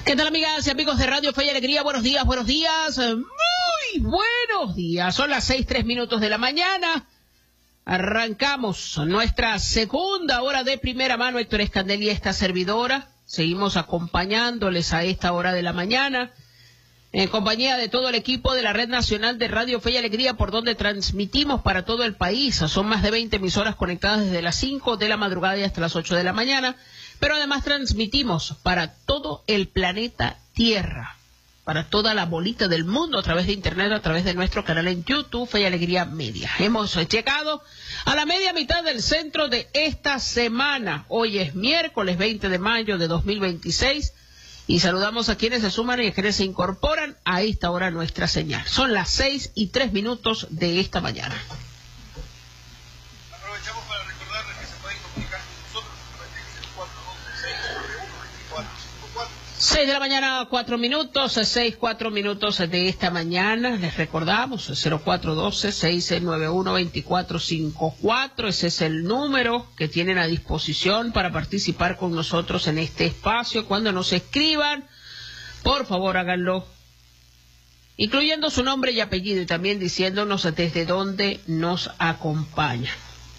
¿Qué tal, amigas y amigos de Radio Fe y Alegría? Buenos días, muy buenos días. Son las 6:03 de la mañana. Arrancamos nuestra segunda hora de primera mano. Héctor Escandel y esta servidora. Seguimos acompañándoles a esta hora de la mañana, en compañía de todo el equipo de la Red Nacional de Radio Fe y Alegría, por donde transmitimos para todo el país. Son más de 20 emisoras conectadas desde las 5 de la madrugada y hasta las 8 de la mañana. Pero además transmitimos para todo el planeta Tierra, para toda la bolita del mundo, a través de Internet, a través de nuestro canal en YouTube, Fe y Alegría Media. Hemos llegado a la media mitad del centro de esta semana. Hoy es miércoles 20 de mayo de 2026 y saludamos a quienes se suman y a quienes se incorporan a esta hora nuestra señal. Son las 6:03 de esta mañana. Aprovechamos para recordarles que se pueden comunicar con nosotros a través del 6 de la mañana, 4 minutos, 6:04 de esta mañana. Les recordamos, 0412-691-2454. Ese es el número que tienen a disposición para participar con nosotros en este espacio. Cuando nos escriban, por favor háganlo, incluyendo su nombre y apellido y también diciéndonos desde dónde nos acompaña.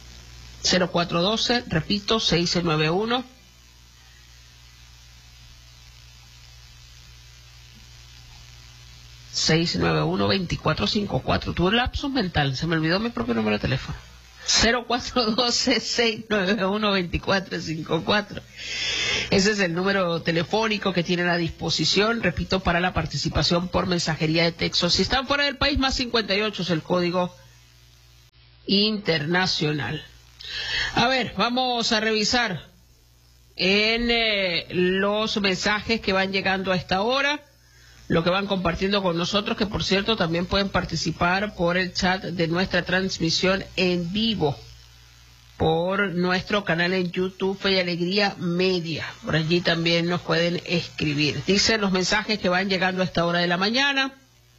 0412, repito, 691. 691-2454. Tuve un lapsus mental, se me olvidó mi propio número de teléfono. 0412-691-2454. Ese es el número telefónico que tienen a disposición, repito, para la participación por mensajería de texto. Si están fuera del país, más 58 es el código internacional. A ver, vamos a revisar en los mensajes que van llegando a esta hora, lo que van compartiendo con nosotros, que por cierto también pueden participar por el chat de nuestra transmisión en vivo, por nuestro canal en YouTube, Fe y Alegría Media. Por allí también nos pueden escribir. Dicen los mensajes que van llegando a esta hora de la mañana.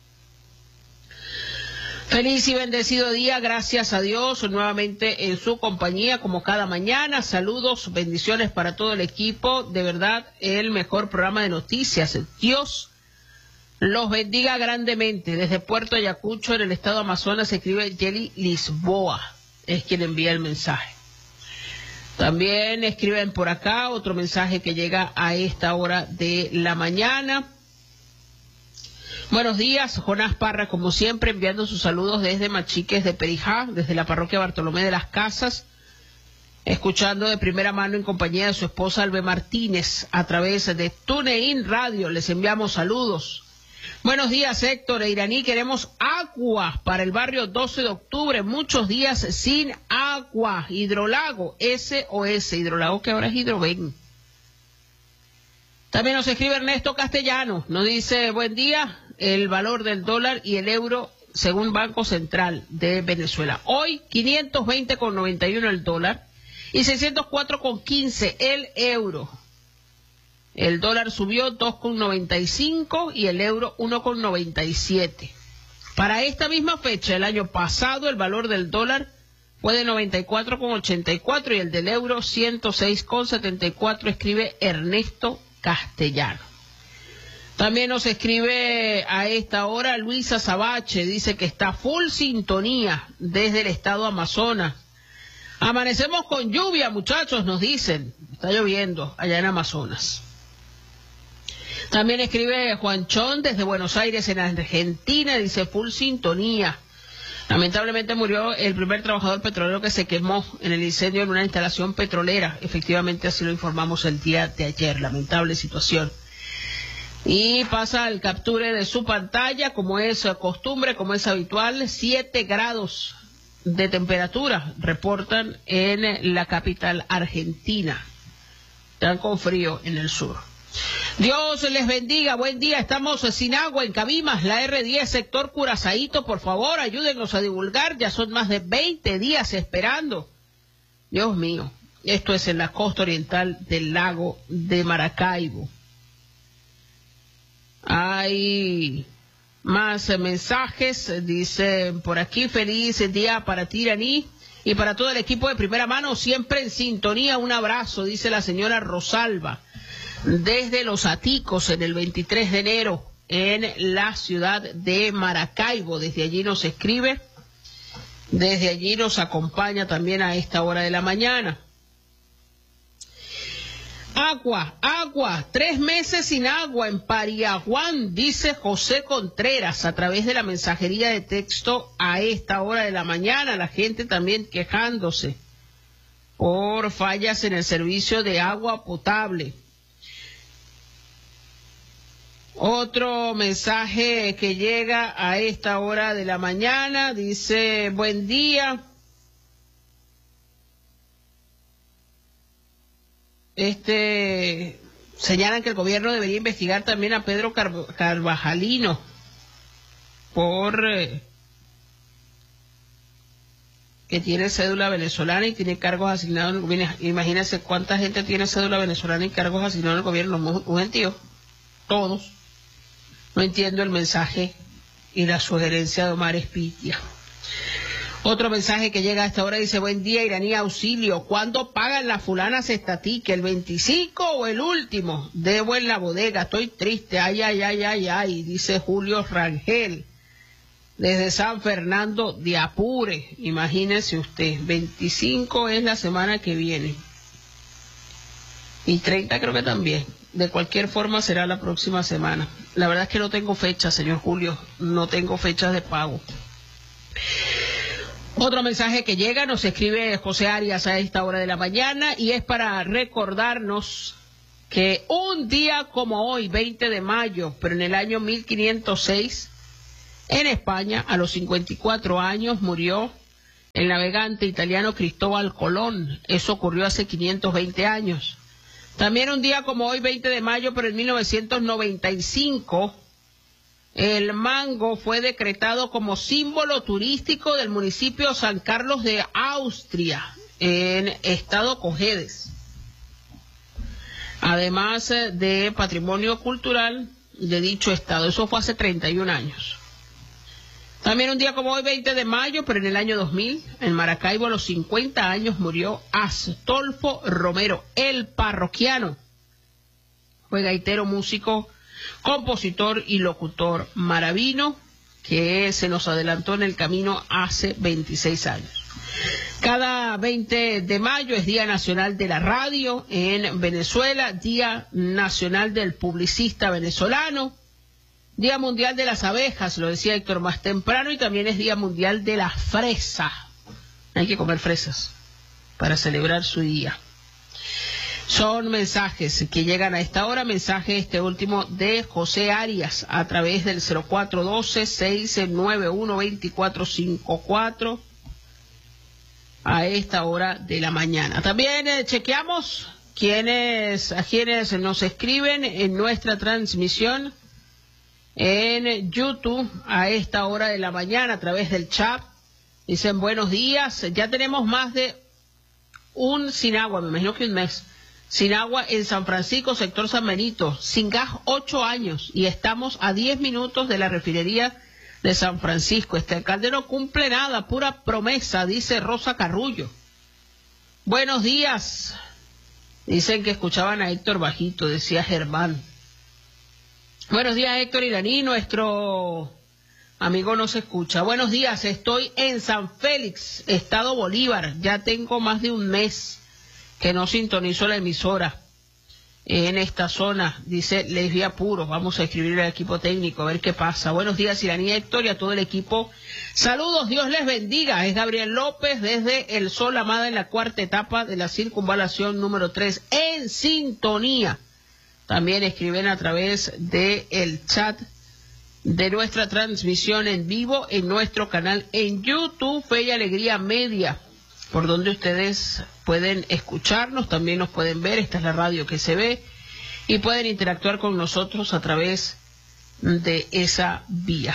Feliz y bendecido día, gracias a Dios, nuevamente en su compañía como cada mañana. Saludos, bendiciones para todo el equipo. De verdad, el mejor programa de noticias. Dios los bendiga grandemente. Desde Puerto Ayacucho, en el estado de Amazonas, se escribe Yeli Lisboa. Es quien envía el mensaje. También escriben por acá otro mensaje que llega a esta hora de la mañana. Buenos días, Jonás Parra, como siempre, enviando sus saludos desde Machiques de Perijá, desde la parroquia Bartolomé de las Casas, escuchando de primera mano en compañía de su esposa Albe Martínez a través de TuneIn Radio. Les enviamos saludos. Buenos días, Héctor e Iraní. Queremos agua para el barrio 12 de octubre. Muchos días sin agua. Hidrolago, SOS. Hidrolago, que ahora es Hidroven. También nos escribe Ernesto Castellano. Nos dice, buen día, el valor del dólar y el euro según Banco Central de Venezuela. Hoy, 520,91 el dólar y 604,15 el euro. El dólar subió 2,95 y el euro 1,97. Para esta misma fecha, el año pasado, el valor del dólar fue de 94,84 y el del euro 106,74, escribe Ernesto Castellano. También nos escribe a esta hora Luisa Sabache, dice que está full sintonía desde el estado Amazonas. Amanecemos con lluvia, muchachos, nos dicen. Está lloviendo allá en Amazonas. También escribe Juanchón desde Buenos Aires, en Argentina, dice full sintonía. Lamentablemente murió el primer trabajador petrolero que se quemó en el incendio en una instalación petrolera. Efectivamente, así lo informamos el día de ayer. Lamentable situación. Y pasa al capture de su pantalla, como es costumbre, como es habitual, 7 grados de temperatura reportan en la capital argentina. Están con frío en el sur. Dios les bendiga, buen día. Estamos sin agua en Cabimas, la R10, sector Curazaíto. Por favor, ayúdenos a divulgar. Ya son más de 20 días esperando. Dios mío, esto es en la costa oriental del lago de Maracaibo. Hay más mensajes. Dice por aquí, feliz día para ti, Iraní, y para todo el equipo de primera mano, siempre en sintonía. Un abrazo, dice la señora Rosalba. desde Los Aticos en el 23 de enero en la ciudad de Maracaibo. Desde allí nos escribe, desde allí nos acompaña también a esta hora de la mañana. Agua, 3 meses sin agua en Pariaguán, dice José Contreras a través de la mensajería de texto a esta hora de la mañana. La gente también quejándose por fallas en el servicio de agua potable. Otro mensaje que llega a esta hora de la mañana dice: buen día. Señalan que el gobierno debería investigar también a Pedro Carvajalino por que tiene cédula venezolana y tiene cargos asignados en el gobierno. Imagínense cuánta gente tiene cédula venezolana y cargos asignados en el gobierno. Un gentío, todos. No entiendo el mensaje y la sugerencia de Omar Espitia. Otro mensaje que llega a esta hora dice: buen día, Iraní, auxilio. ¿Cuándo pagan las fulanas estatique? ¿El 25 o el último? Debo en la bodega, estoy triste. Ay, dice Julio Rangel. Desde San Fernando de Apure. Imagínese usted, 25 es la semana que viene. Y 30 creo que también. De cualquier forma será la próxima semana. La verdad es que no tengo fecha, señor Julio. No tengo fechas de pago. Otro mensaje que llega, nos escribe José Arias a esta hora de la mañana, y es para recordarnos que un día como hoy, 20 de mayo, pero en el año 1506, en España, a los 54 años, murió el navegante italiano Cristóbal Colón. Eso ocurrió hace 520 años. También un día como hoy, 20 de mayo, pero en 1995... el mango fue decretado como símbolo turístico del municipio San Carlos de Austria, en estado Cojedes. Además de patrimonio cultural de dicho estado. Eso fue hace 31 años. También un día como hoy, 20 de mayo, pero en el año 2000, en Maracaibo, a los 50 años, murió Astolfo Romero, el parroquiano. Fue gaitero, músico, compositor y locutor maravino, que se nos adelantó en el camino hace 26 años. Cada 20 de mayo es Día Nacional de la Radio en Venezuela, Día Nacional del Publicista Venezolano, Día Mundial de las Abejas, lo decía Héctor más temprano, y también es Día Mundial de la Fresa. Hay que comer fresas para celebrar su día. Son mensajes que llegan a esta hora, mensaje este último de José Arias a través del 0412-691-2454 a esta hora de la mañana. También chequeamos a quienes nos escriben en nuestra transmisión en YouTube a esta hora de la mañana a través del chat. Dicen buenos días, ya tenemos más de sin agua, me imagino que un mes. Sin agua en San Francisco, sector San Benito, sin gas 8 años, y estamos a 10 minutos de la refinería de San Francisco. Este alcalde no cumple nada, pura promesa, dice Rosa Carrullo. Buenos días. Dicen que escuchaban a Héctor bajito, decía Germán. Buenos días, Héctor Iraní, nuestro amigo no se escucha. Buenos días, estoy en San Félix, Estado Bolívar, ya tengo más de un mes que no sintonizo la emisora en esta zona, dice Lesbia Puro. Vamos a escribirle al equipo técnico a ver qué pasa. Buenos días, Iraní, Héctor, y a todo el equipo. Saludos, Dios les bendiga. Es Gabriel López desde El Sol Amada, en la cuarta etapa de la circunvalación número 3, en sintonía. También escriben a través del chat de nuestra transmisión en vivo en nuestro canal en YouTube, Fe y Alegría Media, por donde ustedes pueden escucharnos, también nos pueden ver. Esta es la radio que se ve, y pueden interactuar con nosotros a través de esa vía.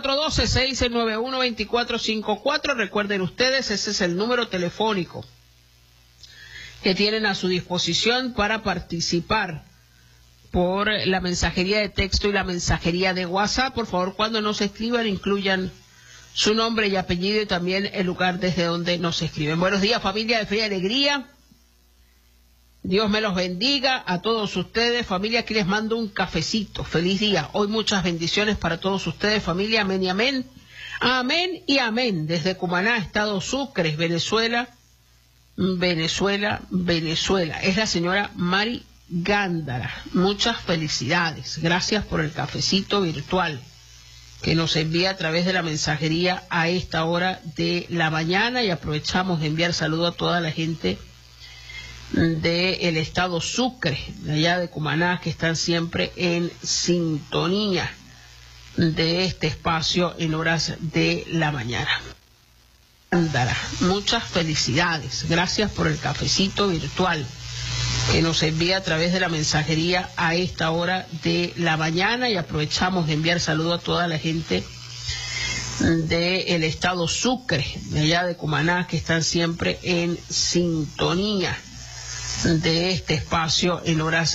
0412-691-2454. Recuerden ustedes, ese es el número telefónico que tienen a su disposición para participar por la mensajería de texto y la mensajería de WhatsApp. Por favor, cuando nos escriban, incluyan su nombre y apellido y también el lugar desde donde nos escriben. Buenos días, familia de Fe y Alegría. Dios me los bendiga a todos ustedes, familia. Aquí les mando un cafecito. Feliz día. Hoy muchas bendiciones para todos ustedes, familia. Amén y amén. Amén y amén. Desde Cumaná, Estado Sucre, Venezuela. Venezuela. Es la señora Mari Gándara. Muchas felicidades. Gracias por el cafecito virtual que nos envía a través de la mensajería a esta hora de la mañana, y aprovechamos de enviar saludo a toda la gente del estado Sucre, de allá de Cumaná, que están siempre en sintonía de este espacio en horas de la mañana. Gándara, muchas felicidades. Gracias por el cafecito virtual que nos envía a través de la mensajería a esta hora de la mañana, y aprovechamos de enviar saludo a toda la gente del estado Sucre, de allá de Cumaná, que están siempre en sintonía de este espacio en horas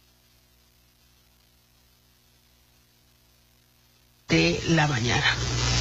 de la mañana.